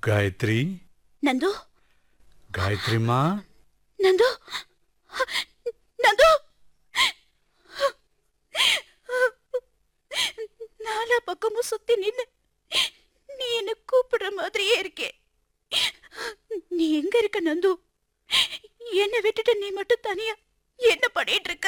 गायत्री நந்து गायत्री माँ நந்து நந்து நாலா பக்கமும் சுத்தி நின்னு நீ என்ன கூப்பிடுற மாதிரியே இருக்கே. நீ எங்க இருக்க நந்து? என்ன விட்டுட்டு நீ மட்டும் தனியா என்ன பண்ணிட்டு இருக்க?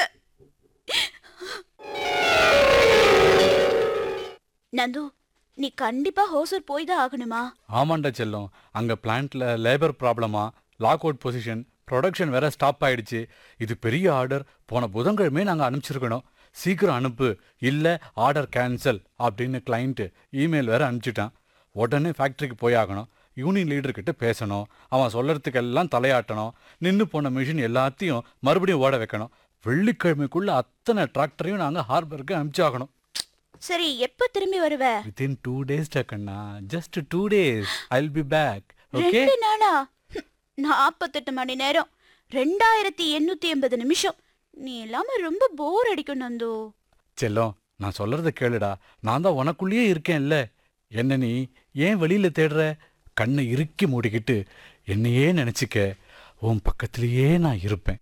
நந்து, நீ கண்டிப்பா ஹோசூர் போய் தான் ஆகணுமா? ஆமாண்டா செல்லம், அங்க பிளான்ட்ல லேபர் ப்ராப்ளமா, லாக் அவுட் பொசிஷன், ப்ரொடக்ஷன் வேற ஸ்டாப் ஆயிடுச்சு. இது பெரிய ஆர்டர். போன புதன்கிழமை நாங்க அனுப்பிச்சிருக்கணும். சீக்கிரம் அனுப்பு, இல்ல ஆர்டர் கேன்சல் அப்படின்னு கிளைண்ட் இமெயில் வேற அனுப்பிச்சிட்டான். உடனே ஃபேக்டரிக்கு போய் ஆகணும். யூனியன் லீடர்கிட்ட பேசணும். அவன் சொல்றதுக்கெல்லாம் தலையாட்டணும். நின்று போன மிஷின் எல்லாத்தையும் மறுபடியும் ஓட வைக்கணும். வெள்ளிக்கிழமைக்குள்ள அத்தனை டிராக்டரையும் நாங்க ஹார்பருக்கு அனுப்பிச்சாகணும். சரி, எப்ப திரும்பி வருவ? Within 2 days Kanna, just 2 days I'll be back. Okay? 2 நாளா? 48 மணி நேரம், 2880 நிமிஷம். நீ இல்லாம ரொம்ப போர் அடிக்கும் நந்து. செல்லம், நான் சொல்றத கேளுடா. நான் தான் உனக்குள்ளேயே இருக்கேன்ல. என்ன நீ ஏன் வெளியில தேடுற? கண்ணை இறுக்கி மூடிக்கிட்டு என்னையே நினைச்சுக்க. உன் பக்கத்திலேயே நான் இருப்பேன்.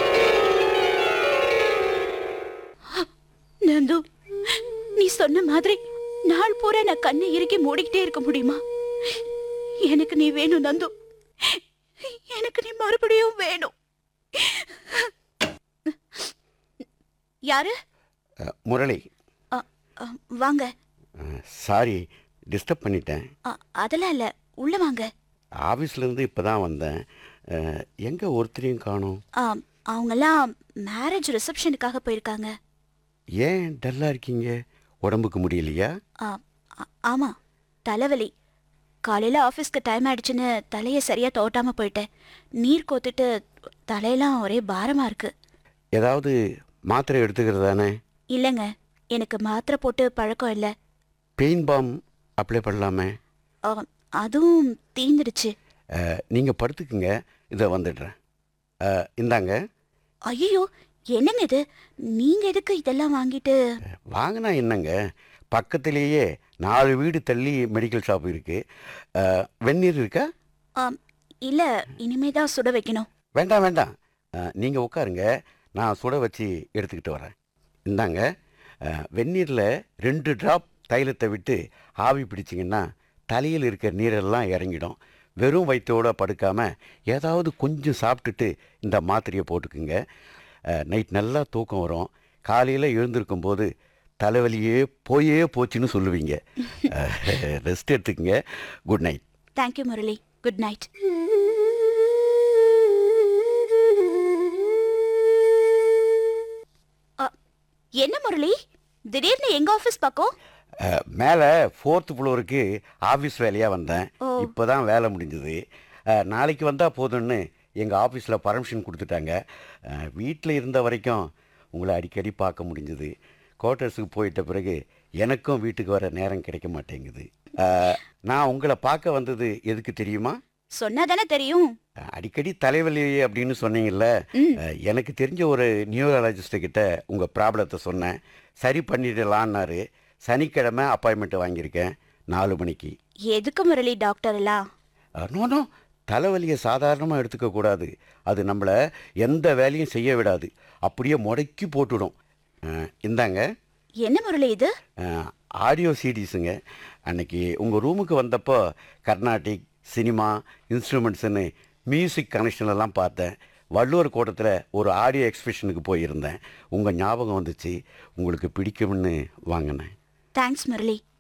நந்து, நீ சொன்ன மாதிரி நாள் பூரா நான் கண்ணை இறுக்கி மூடிக்கிட்டே இருக்க முடியுமா? எனக்கு நீ வேணும் நந்து. எனக்கு நீ மறுபடியும் வேணும். யாரு? முரளி. அ, அ, வாங்க. சாரி, டிஸ்டர்ப் பண்ணிட்டேன். அதெல்லாம் இல்ல, உள்ள வாங்க. ஆஃபீஸ்லேருந்து இப்போ தான் வந்தேன். எங்கே ஒருத்தரையும் காணோம்? அவங்கெல்லாம் மேரேஜ் ரிசப்ஷனுக்காக போயிருக்காங்க. ஏன் டல்லாக இருக்கீங்க? உடம்புக்கு முடியலையா? ஆமா, தலைவலி. காலையில் ஆஃபீஸ்க்கு டைம் ஆயிடுச்சுன்னு தலையை சரியாக தோட்டாமல் போயிட்டேன். நீர் கோத்துட்டு தலையெல்லாம் ஒரே பாரமாக இருக்கு. ஏதாவது மாத்திரை எடுத்துக்கிறதானே? இல்லைங்க, எனக்கு மாத்திரை போட்டு பழக்கம் இல்லை. பெயின் பாம் அப்ளை பண்ணலாமே? அதுவும் தீந்துடுச்சு. நீங்கள் படுத்துக்குங்க, இதை வந்துடுறேன். இந்தாங்க. ஐயோ, என்னங்க இது? நீங்கள் எதுக்கு இதெல்லாம் வாங்கிட்டு? வாங்கினா என்னங்க, பக்கத்திலேயே 4 வீடு தள்ளி மெடிக்கல் ஷாப் இருக்குது. வெந்நீர் இருக்கா? இல்லை, இனிமே தான் சுட வைக்கணும். வேண்டாம் வேண்டாம், நீங்கள் உட்காருங்க, நான் சுட வச்சு எடுத்துக்கிட்டு வரேன். இந்தாங்க. வெந்நீரில் 2 ட்ராப் தைலத்தை விட்டு ஆவி பிடிச்சிங்கன்னா தலையில் இருக்கிற நீரெல்லாம் இறங்கிடும். வெறும் வயிற்றோடு படுக்காமல் ஏதாவது கொஞ்சம் சாப்பிட்டுட்டு இந்த மாத்திரையை போட்டுக்குங்க. நைட் நல்லா தூக்கம் வரும். காலையில் எழுந்திருக்கும் போது தலைவலியே போச்சுன்னு சொல்லுவீங்க. ரெஸ்ட் எடுத்துக்கங்க. Good night. Thank you Murali. Good night. என்ன முரளி, திடீர்னு எங்க ஆஃபீஸ் பக்கம்? மேலே 4th ஃப்ளோருக்கு ஆஃபீஸ் வேலையாக வந்தேன். இப்போ தான் வேலை முடிஞ்சது. நாளைக்கு வந்தால் போதும்னு எங்கள் ஆஃபீஸில் பர்மிஷன் கொடுத்துட்டாங்க. வீட்டில் இருந்த வரைக்கும் உங்களை அடிக்கடி பார்க்க முடிஞ்சுது. குவார்ட்டர்ஸுக்கு போயிட்ட பிறகு எனக்கும் வீட்டுக்கு வர நேரம் கிடைக்க மாட்டேங்குது. நான் உங்களை பார்க்க வந்தது எதுக்கு தெரியுமா? சொன்னா தானே தெரியும். அடிக்கடி தலைவலி அப்படின்னு சொன்னீங்கல்ல, எனக்கு தெரிஞ்ச ஒரு நியூரலாஜிஸ்ட்கிட்ட உங்கள் ப்ராப்ளத்தை சொன்னேன். சரி பண்ணிடலான்னாரு. சனிக்கிழமை அப்பாயின்மெண்ட் வாங்கியிருக்கேன், 4 மணிக்கு. எதுக்கு முரளி டாக்டர் எல்லாம்? நோ, தலைவலியை சாதாரணமாக எடுத்துக்கக்கூடாது. அது நம்மளை எந்த வேலையும் செய்ய விடாது, அப்படியே முடக்கி போட்டுடும். இந்தாங்க. என்ன முரளி இது? ஆடியோ சிடிஸுங்க. அன்னைக்கு உங்கள் ரூமுக்கு வந்தப்போ கர்நாடிக், சினிமா, இன்ஸ்ட்ருமெண்ட்ஸுன்னு மியூசிக் கனெக்ஷன்லாம் பார்த்தேன். வள்ளுவர் கோட்டத்தில் ஒரு ஆடியோ எக்ஸ்பிஷனுக்கு போயிருந்தேன். உங்கள் ஞாபகம் வந்துச்சு, உங்களுக்கு பிடிக்கும்னு வாங்கினேன். தேங்க்ஸ் முரளி.